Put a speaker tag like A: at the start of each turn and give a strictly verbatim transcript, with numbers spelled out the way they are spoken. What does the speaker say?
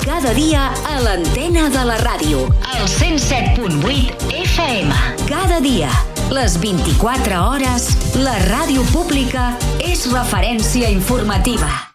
A: Cada dia a l'antena de la ràdio. Al cent set punt vuit F M. Cada dia, les vint-i-quatre hores, la ràdio pública és referència informativa.